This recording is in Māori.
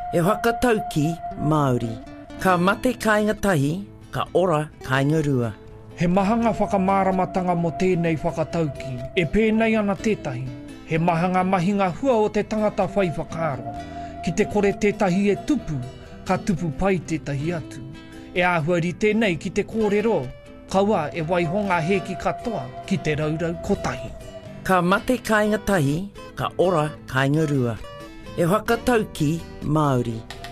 E whakatau ki Māori. Ka mate kāinga tahi, ka ora kāinga rua. He mahanga whakamāramatanga mo tēnei whakatauki, e pēnei ana tētahi. He mahanga mahinga hua o te tangata whai whakaaro. Ki te kore tētahi e tupu, ka tupu pai tētahi atu. E āhuari tēnei ki te kōrero, kaua e waihonga heki katoa ki te raurau kotahi. Ka mate kāinga tahi, ka ora kāinga rua. E whakatau ki Māori.